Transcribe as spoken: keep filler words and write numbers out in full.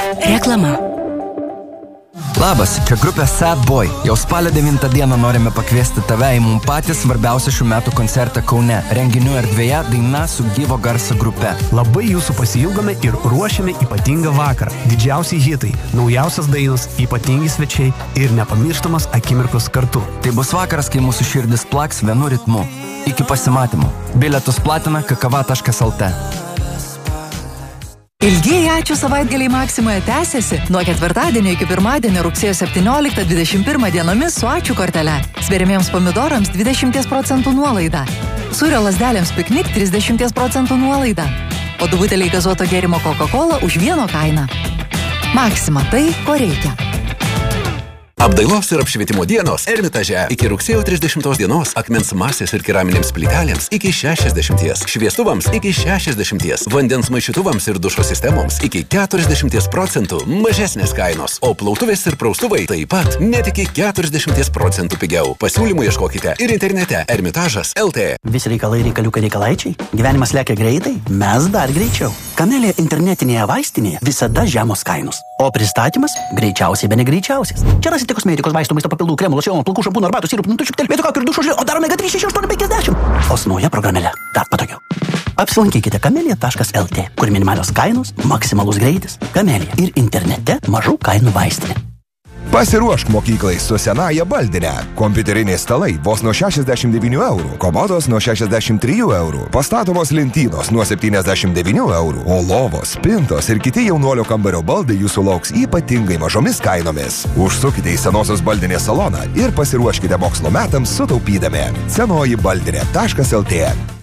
Reklama. Labas, čia grupė Sad Boy. Jau spalio devintą dieną norime pakviesti tave į mum patys svarbiausią šių metų koncertą Kaune. Renginių erdvėje daina su gyvo garso grupe. Labai jūsų pasiilgome ir ruošiame ypatingą vakarą. Didžiausi hitai, naujausias dainos, ypatingi svečiai ir nepamirštamas akimirkos kartu. Tai bus vakaras, kai mūsų širdis plaks vienu ritmu. Iki pasimatymo. Bilietus platina kakava taškas lt. Ilgieji ačiū savaitgaliai Maksimoje tęsiasi nuo ketvirtadienio iki pirmadienio rugsėjo septynioliktą dvidešimt pirmą dienomis su ačiū kortele. Sveriamiems pomidorams dvidešimt procentų nuolaida. Sūrio lazdelėms piknik trisdešimt procentų nuolaida. O du buteliai gazuoto gėrimo Coca-Cola už vieno kainą. Maksima, tai ko reikia. Apdailos ir apšvietimo dienos Ermitaže. Iki rugsėjo trisdešimtos dienos akmens masės ir keraminėms plytelėms iki šešiasdešimties, šviestuvams iki šešiasdešimties, vandens maišytuvams ir dušo sistemoms iki keturiasdešimt procentų mažesnės kainos, o plautuvės ir praustuvai taip pat net iki keturiasdešimt procentų pigiau. Pasiūlymų ieškokite ir internete ermitažas taškas lt. Visi reikalai reikaliukai reikalaičiai. Gyvenimas lekia greitai, mes dar greičiau. Kamelė internetinėje vaistinėje visada žemos kainos. O pristatymas greičiausiai be negreičiausias. Čia rasite kosmetikos, vaistų, maisto papildų, kremų, locionų, plaukų, šampūnų, arbatų, sirupų, nutučių, telpėtų kaukių ir dušo žilio, o dar omega trys šeši aštuoni penkiasdešimt. O su nauja programėle dar patogiau. Apsilankykite kamelija taškas lt, kur minimalios kainos, maksimalus greitis. Kamelija ir internete mažų kainų vaistinė. Pasiruošk mokyklai su senaja baldine. Kompiuteriniai stalai vos nuo šešiasdešimt devynių eurų, komodos nuo šešiasdešimt trijų eurų, pastatomos lentynos nuo septyniasdešimt devynių eurų, o lovos, spintos ir kiti jaunuolio kambario baldai jūsų lauks ypatingai mažomis kainomis. Užsukite į senosios baldinės saloną ir pasiruoškite mokslo metams sutaupydami. Senoji baldinė taškas lt.